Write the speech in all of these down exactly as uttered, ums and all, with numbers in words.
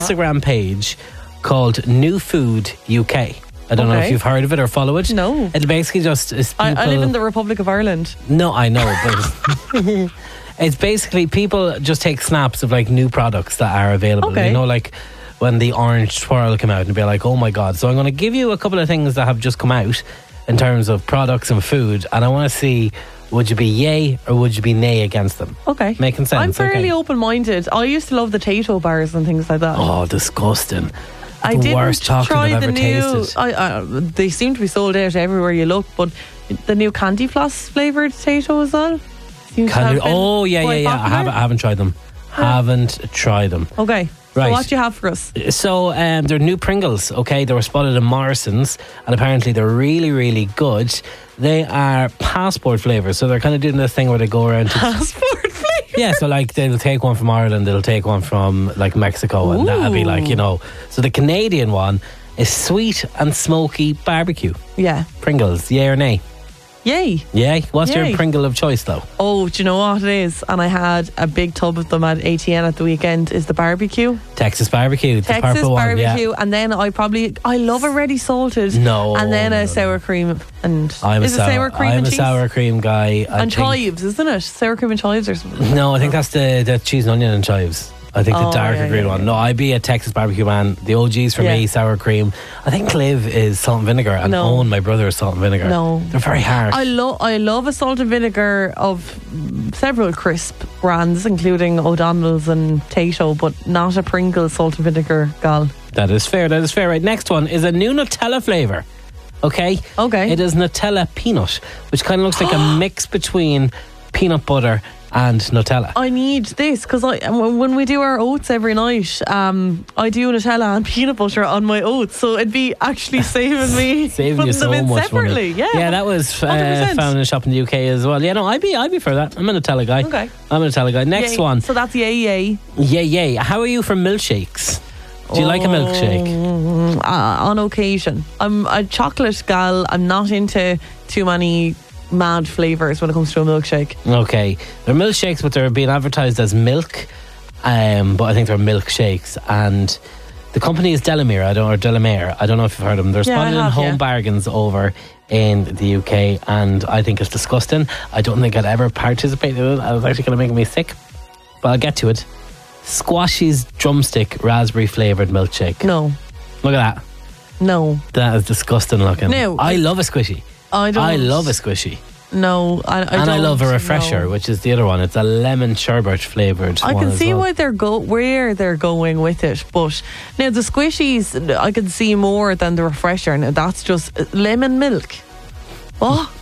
Instagram page called New Food U K. I don't okay. know if you've heard of it or follow it. No. It'll basically just... Is people, I, I live in the Republic of Ireland. No, I know, but... It's basically people just take snaps of like new products that are available. Okay. You know, like when the orange twirl came out and be like, oh my God. So I'm going to give you a couple of things that have just come out in terms of products and food. And I want to see, would you be yay or would you be nay against them? Okay. Making sense? I'm fairly okay. open-minded. I used to love the Tato bars and things like that. Oh, disgusting. I the didn't worst chocolate try I've the ever new, tasted. I, I, they seem to be sold out everywhere you look, but the new candy floss flavoured Tato as well. Candy, oh yeah, yeah, yeah. I haven't, I haven't tried them. Oh. Haven't tried them. Okay. Right. So what do you have for us? So um, they're new Pringles, okay? They were spotted in Morrison's and apparently they're really, really good. They are passport flavours, so they're kind of doing this thing where they go around to... Passport flavours? Yeah, so like they'll take one from Ireland, they'll take one from like Mexico, and that'll be like, you know... So the Canadian one is sweet and smoky barbecue. Yeah. Pringles, yay or nay? Yay. Yay? What's Yay. your Pringle of choice though? Oh, do you know what it is? And I had a big tub of them at A T N at the weekend. Is the barbecue. Texas barbecue. Texas the purple barbecue. One, yeah. And then I probably, I love a ready salted. No. And then a no, sour no. cream. And I'm is a it sour, sour cream I'm and a cheese? sour cream guy. I and think. chives, isn't it? Sour cream and chives or something. No, I think that's the, the cheese and onion and chives. I think oh, the darker yeah, green yeah, one. yeah. No, I'd be a Texas barbecue man. The O Gs for yeah. me, sour cream. I think Liv is salt and vinegar, and no. Owen, my brother, is salt and vinegar. No. They're very hard. I, lo- I love a salt and vinegar of several crisp brands, including O'Donnell's and Tato, but not a Pringles salt and vinegar gal. That is fair, that is fair. Right, next one is a new Nutella flavour. Okay? Okay. It is Nutella peanut, which kind of looks like a mix between peanut butter and Nutella. I need this because I when we do our oats every night, um, I do Nutella and peanut butter on my oats, so it'd be actually saving me saving you so them in much separately. money. Yeah, yeah, that was uh, found in a shop in the U K as well. Yeah, no, I'd be I'd be for that. I'm a Nutella guy. Okay, I'm a Nutella guy. Next yay. one. So that's yay, yay, yay, yay. How are you for milkshakes? Do you oh, like a milkshake? Uh, on occasion, I'm a chocolate gal. I'm not into too many mad flavours when it comes to a milkshake. Okay, they're milkshakes, but they're being advertised as milk, um, but I think they're milkshakes. And the company is Delamere, I don't or Delamere. I don't know if you've heard of them. They're yeah, spotted have, in Home yeah. Bargains over in the U K, and I think it's disgusting. I don't think I'd ever participate in it. I was actually going to make me sick, but I'll get to it. Squashy's drumstick raspberry flavoured milkshake. No. Look at that. No. That is disgusting looking. No. I love a squishy. I don't. I love a squishy. No, I, I and don't. I love a refresher, no. which is the other one. It's a lemon sherbet flavoured I one can as see well. why they're go where they're going with it, but now the squishies, I can see more than the refresher. Now that's just lemon milk. What?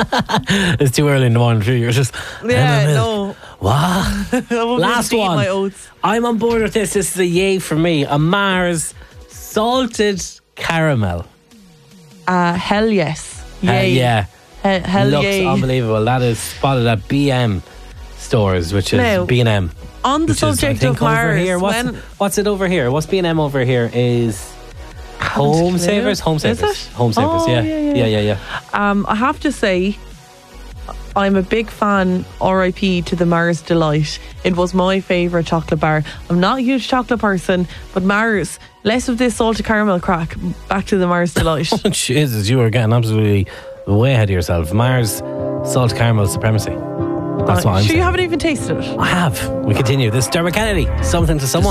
It's too early in the morning for you. You're just yeah, lemon no. milk. What? Last one. My oats. I'm on board with this. This is a yay for me. A Mars salted caramel. Uh, hell yes. Uh, Yay. yeah. He- hell Looks yay. unbelievable. That is spotted at B M stores, which is Now, B and M. On the which is, I subject think, of Mars, over here. What's, when what's it over here? What's B and M over here? Is Home Savers? Home Is Savers. it? Home Savers, Oh, yeah. yeah, yeah, Yeah, yeah, yeah. Um, I have to say, I'm a big fan, R I P to the Mars Delight. It was my favourite chocolate bar. I'm not a huge chocolate person, but Mars, less of this salted caramel crack, back to the Mars Delight. Oh, Jesus, you are getting absolutely way ahead of yourself. Mars salted caramel supremacy. That's uh, what I'm sure saying. You haven't even tasted it? I have. We continue. This is Dermot Kennedy. Something to someone.